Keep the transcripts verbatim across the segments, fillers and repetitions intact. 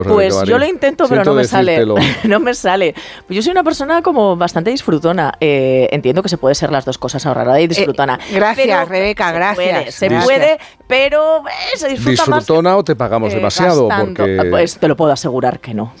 Pues yo lo intento, pero no me sale. No me sale. Pues yo soy una persona como bastante disfrutona. Eh, entiendo que se puede ser las dos cosas, ahorrada y disfrutona. Eh, gracias, Rebeca, se gracias. Puede, se gracias. puede, pero eh, se disfruta más. ¿Disfrutona o te pagamos eh, demasiado? Porque... Pues te lo puedo asegurar que no.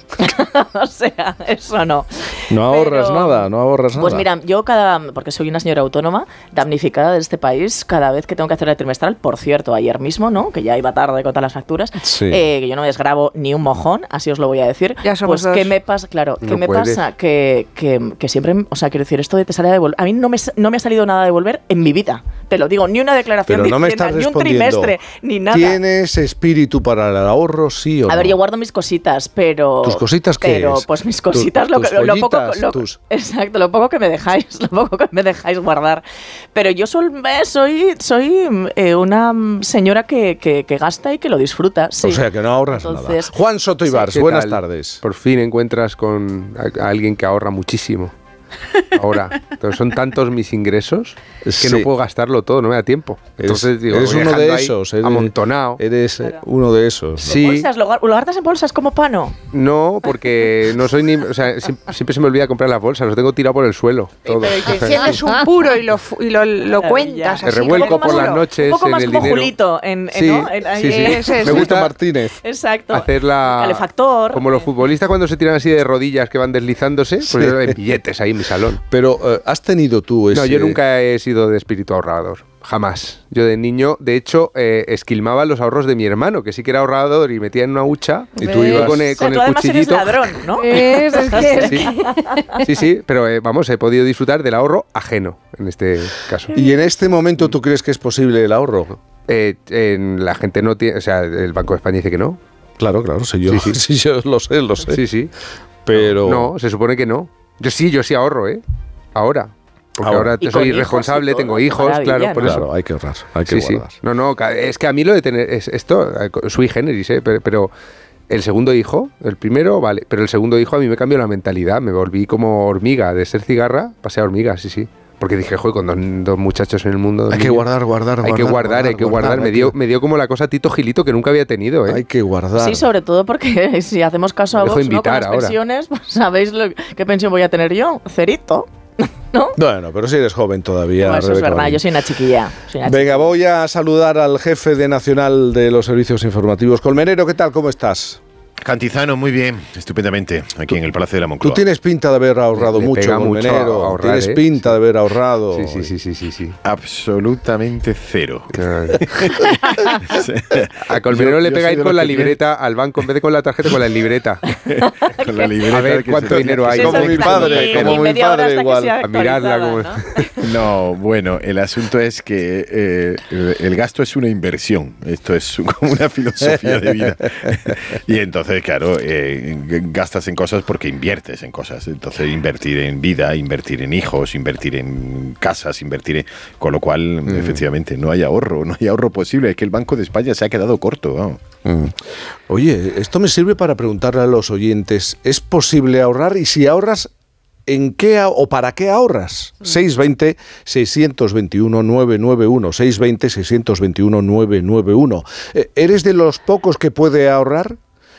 O sea, eso no. No ahorras pero, nada, no ahorras nada. Pues mira, yo cada, porque soy una señora autónoma, damnificada de este país, cada vez que tengo que hacer el trimestral, por cierto, ayer mismo, ¿no? Que ya iba tarde con todas las facturas, sí. eh, que yo no desgrabo ni un mojón, así os lo voy a decir. Ya somos pues dos. ¿qué me pasa? Claro, ¿qué no me puedes. pasa? Que, que, que siempre, o sea, quiero decir, esto de te sale a devolver, a mí no me, no me ha salido nada a devolver en mi vida, te lo digo, ni una declaración pero de no me Hacienda, estás ni un trimestre, ni nada. ¿Tienes espíritu para el ahorro, sí o no? A ver, yo guardo mis cositas, pero... ¿Tus cositas qué Pero, es? pues mis cositas, ¿Tu, lo, tus lo, lo poco... Lo, tus... Exacto, lo poco que me dejáis, lo poco que me dejáis guardar. Pero yo soy, soy, soy eh, una señora que, que, que gasta y que lo disfruta, sí. O sea, que no ahorras Entonces, nada. Juan Soto Ibars, sí, buenas tal? tardes. Por fin encuentras con a, a alguien que ahorra muchísimo. Ahora, entonces son tantos mis ingresos que sí. no puedo gastarlo todo, no me da tiempo. Entonces es, digo, eres uno de esos, eres, amontonado. Eres claro. uno de esos. ¿no? Sí. ¿Bolsas? ¿Lo guardas en bolsas como pano? No, porque no soy ni, o sea, siempre, siempre se me olvida comprar las bolsas, los tengo tirado por el suelo. Todo. Enciendes un puro y lo, y lo, lo cuentas. Me así, revuelco por más, las noches. Un poco más en el como dinero. Julito. En, en, sí, ¿no? en, sí, sí. Ese es me gusta Martínez. Exacto. Hacer la... calefactor. Como los futbolistas cuando se tiran así de rodillas que van deslizándose, pues sí. yo de billetes ahí en mi salón. Pero uh, has tenido tú ese... No, yo nunca he sido de espíritu ahorrador. Jamás. Yo de niño, de hecho, eh, esquilmaba los ahorros de mi hermano, que sí que era ahorrador y metía en una hucha. Y tú ibas con el, o sea, con tú el además cuchillito. Eres ladrón, ¿no? Es, es que, Sí, sí, sí, pero eh, vamos, he podido disfrutar del ahorro ajeno en este caso. ¿Y en este momento tú crees que es posible el ahorro? Eh, en, la gente no tiene, o sea, el Banco de España dice que no. Claro, claro, sí, yo, Sí, sí. sí, yo lo sé, lo sé. Sí, sí. Pero... No, se supone que no. Yo sí, yo sí ahorro, ¿eh? Ahora. Porque Ahora. ahora, Y soy con hijos irresponsable, y todo, tengo qué hijos, maravilla, claro, por ¿no? eso. Claro, hay que ahorrar, hay que Sí, guardar. sí. No, no, es que a mí lo de tener es esto, sui generis, ¿eh? pero, pero el segundo hijo, el primero, vale, pero el segundo hijo a mí me cambió la mentalidad, me volví como hormiga, de ser cigarra, pasé a hormiga, sí, sí. Porque dije, joder, con dos, dos muchachos en el mundo... Hay que niños, guardar, guardar, Hay guardar. que guardar, hay que guardar. Me dio, me dio como la cosa Tito Gilito que nunca había tenido, ¿eh? Hay que guardar. Sí, sobre todo porque si hacemos caso a Me dejo vos, ¿no? Con invitar las ahora. pensiones, pues ¿sabéis lo, qué pensión voy a tener yo? Cerito, ¿no? Bueno, pero si eres joven todavía, Bueno, eso Rebeca es verdad, Manning. yo soy una chiquilla. Soy una Venga, voy a saludar al jefe de Nacional de los Servicios Informativos. Colmenero, ¿qué tal? ¿Cómo estás? Cantizano, muy bien, estupendamente, aquí en el Palacio de la Moncloa. Tú tienes pinta de haber ahorrado Le- le mucho, pega mucho Colmenero. a ahorrar, Tienes ¿eh? pinta Sí. de haber ahorrado. Sí, sí, sí, sí, sí, sí. Absolutamente cero. A Colmenero Yo- le yo pegáis soy de con los la que libreta al banco, en vez de con la tarjeta, con la libreta. Con la libreta A ver que cuánto se- dinero hay. chiquilla. Como Eso mi está padre, aquí, como y mi media hora padre hasta que igual. sea A mirarla actualizada, como- ¿no? No, bueno, el asunto es que eh, el, el gasto es una inversión. Esto es como una filosofía de vida. Y entonces, claro, eh, gastas en cosas porque inviertes en cosas. Entonces, invertir en vida, invertir en hijos, invertir en casas, invertir en... Con lo cual, mm. efectivamente, no hay ahorro, no hay ahorro posible. Es que el Banco de España se ha quedado corto. ¿No? Mm. Oye, esto me sirve para preguntarle a los oyentes, ¿es posible ahorrar? Y si ahorras, ¿en qué a- o para qué ahorras? seis dos cero, seis dos uno, nueve nueve uno, seis dos cero, seis dos uno, nueve nueve uno. ¿Eres de los pocos que puede ahorrar?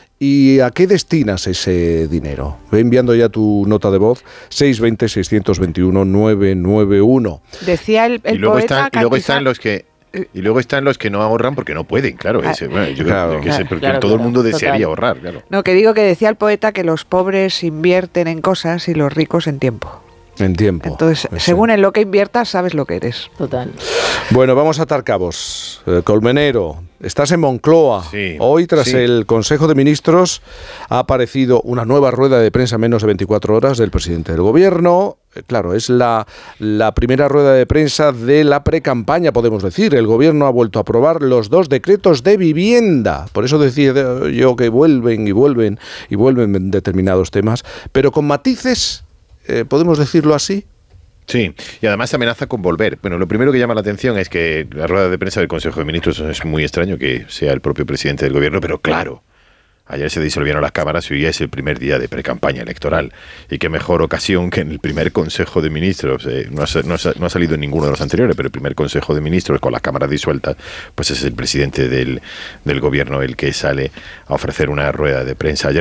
¿Y a qué destinas ese dinero? Ve enviando ya tu nota de voz, seis dos cero, seis dos uno, nueve nueve uno. Decía el, el y luego poeta están, y luego Cantizano- están los que y luego están los que no ahorran porque no pueden, claro. Ese, bueno, yo Claro. creo que ese- porque Claro, todo claro, el mundo desearía total. ahorrar, claro. No, que digo que decía el poeta que los pobres invierten en cosas y los ricos en tiempo. En tiempo. Entonces, Sí. según en lo que inviertas, sabes lo que eres. Total. Bueno, vamos a atar cabos. Eh, Colmenero, estás en Moncloa. Sí, Hoy, tras sí. el Consejo de Ministros, ha aparecido una nueva rueda de prensa en menos de veinticuatro horas del presidente del Gobierno. Eh, Claro, es la, la primera rueda de prensa de la precampaña, podemos decir. El Gobierno ha vuelto a aprobar los dos decretos de vivienda. Por eso decía yo que vuelven y vuelven y vuelven determinados temas, pero con matices, eh, ¿podemos decirlo así? Sí, y además amenaza con volver. Bueno, lo primero que llama la atención es que la rueda de prensa del Consejo de Ministros es muy extraño que sea el propio presidente del Gobierno, pero claro, ayer se disolvieron las cámaras y hoy es el primer día de precampaña electoral. Y qué mejor ocasión que en el primer Consejo de Ministros, eh, no, ha, no, ha, no ha salido en ninguno de los anteriores, pero el primer Consejo de Ministros con las cámaras disueltas, pues es el presidente del, del Gobierno el que sale a ofrecer una rueda de prensa. Ayer